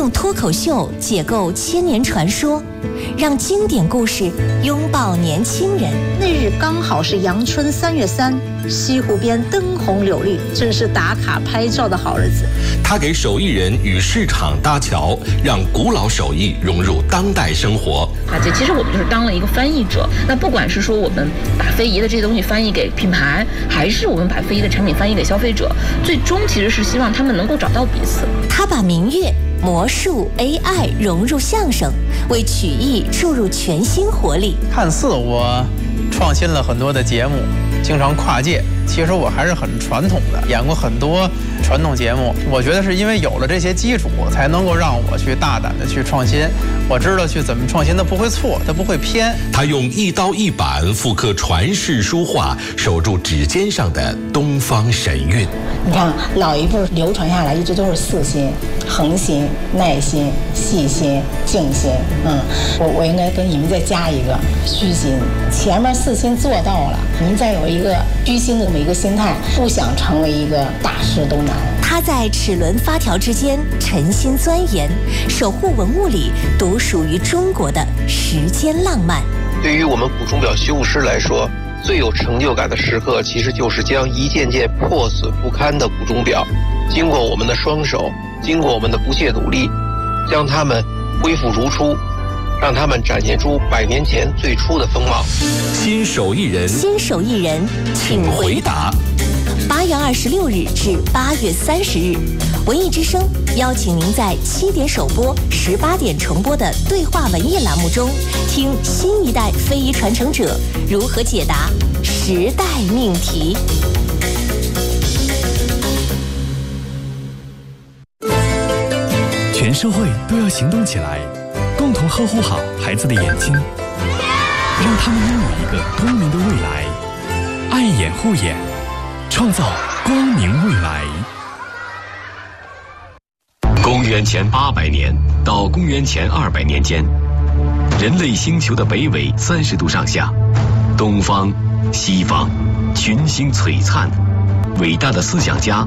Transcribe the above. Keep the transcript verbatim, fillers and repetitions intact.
用脱口秀解构千年传说，让经典故事拥抱年轻人。 那日刚好是阳春三月三，西湖边灯红柳绿，正是打卡拍照的好日子。 他给手艺人与市场搭桥，让古老手艺融入当代生活。 而且其实我们就是当了一个翻译者，那不管是说我们把非遗的这些东西翻译给品牌，还是我们把非遗的产品翻译给消费者，最终其实是希望他们能够找到彼此。 他把民乐、魔术、A I 融入相声，为曲艺注入全新活力。 看似我创新了很多的节目，经常跨界，其实我还是很传统的，演过很多传统节目。我觉得是因为有了这些基础，才能够让我去大胆的去创新。我知道去怎么创新，它不会错，它不会偏。 他用一刀一板复刻传世书画，守住指尖上的东方神韵。 你看老一辈流传下来一直都是四心：恒心、耐心、细心、静心。嗯，我我应该跟你们再加一个虚心。前面四心做到了，您再有一个虚心的这么一个心态，不想成为一个大师都难。 他在齿轮发条之间沉心钻研，守护文物里独属于中国的时间浪漫。 对于我们古钟表修复师来说，最有成就感的时刻，其实就是将一件件破损不堪的古钟表，经过我们的双手，经过我们的不懈努力，将它们恢复如初，让他们展现出百年前最初的风貌。 新手艺人， 新手艺人， 请回答。 八月二十六日至八月三十日，文艺之声邀请您在七点首播、十八点重播的对话文艺栏目中，听新一代非遗传承者如何解答时代命题。 全社会都要行动起来，共同呵护好孩子的眼睛，让他们拥有一个光明的未来。爱眼护眼，创造光明未来。 公元前八百年到公元前二百年间，人类星球的北纬三十度上下，东方、西方群星璀璨，伟大的思想家